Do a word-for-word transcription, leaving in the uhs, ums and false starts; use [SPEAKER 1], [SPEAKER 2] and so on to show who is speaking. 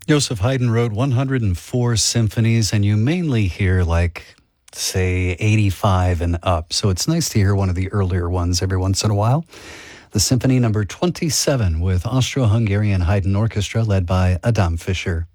[SPEAKER 1] Joseph Haydn wrote one hundred four symphonies, and you mainly hear like, say, eighty-five and up. So it's nice to hear one of the earlier ones every once in a while. The Symphony number twenty-seven with Austro-Hungarian Haydn Orchestra led by Adam Fischer.